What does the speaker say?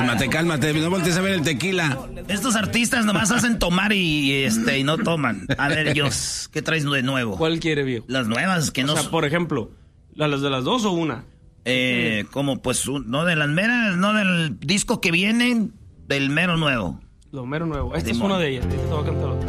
Cálmate, no voltees a ver el tequila. Estos artistas nomás hacen tomar y no toman. A ver, Dios, ¿qué traes de nuevo? ¿Cuál quiere, viejo? Las nuevas, que no... O sea, por ejemplo, ¿las de las dos o una? Como pues, no de las meras, no del disco que viene, del mero nuevo. Lo mero nuevo. Esta es una de ellas, esta te va a cantar otra.